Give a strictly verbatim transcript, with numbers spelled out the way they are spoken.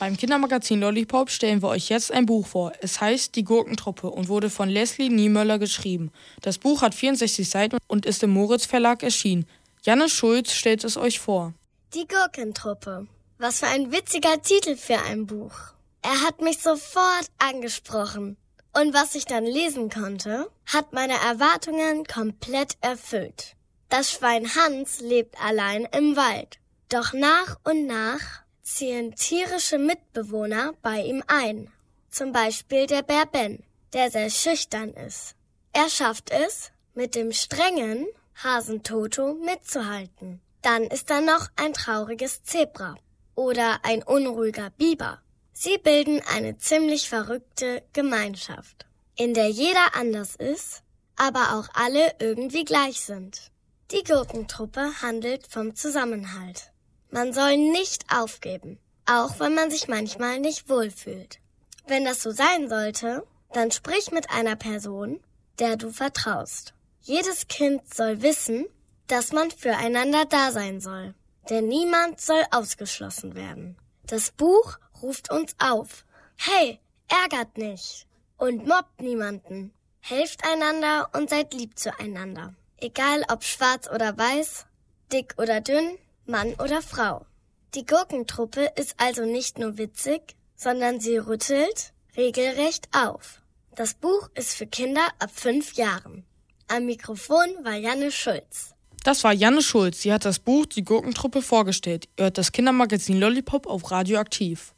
Beim Kindermagazin Lollipop stellen wir euch jetzt ein Buch vor. Es heißt Die Gurkentruppe und wurde von Leslie Niemöller geschrieben. Das Buch hat vierundsechzig Seiten und ist im Moritz Verlag erschienen. Janne Schulz stellt es euch vor. Die Gurkentruppe. Was für ein witziger Titel für ein Buch. Er hat mich sofort angesprochen. Und was ich dann lesen konnte, hat meine Erwartungen komplett erfüllt. Das Schwein Hans lebt allein im Wald. Doch nach und nach ziehen tierische Mitbewohner bei ihm ein. Zum Beispiel der Bär Ben, der sehr schüchtern ist. Er schafft es, mit dem strengen Hasen Toto mitzuhalten. Dann ist da noch ein trauriges Zebra oder ein unruhiger Biber. Sie bilden eine ziemlich verrückte Gemeinschaft, in der jeder anders ist, aber auch alle irgendwie gleich sind. Die Gurkentruppe handelt vom Zusammenhalt. Man soll nicht aufgeben, auch wenn man sich manchmal nicht wohlfühlt. Wenn das so sein sollte, dann sprich mit einer Person, der du vertraust. Jedes Kind soll wissen, dass man füreinander da sein soll, denn niemand soll ausgeschlossen werden. Das Buch ruft uns auf. Hey, ärgert nicht und mobbt niemanden. Helft einander und seid lieb zueinander. Egal ob schwarz oder weiß, dick oder dünn, Mann oder Frau. Die Gurkentruppe ist also nicht nur witzig, sondern sie rüttelt regelrecht auf. Das Buch ist für Kinder ab fünf Jahren. Am Mikrofon war Janne Schulz. Das war Janne Schulz. Sie hat das Buch Die Gurkentruppe vorgestellt. Ihr hört das Kindermagazin Lollipop auf Radioaktiv.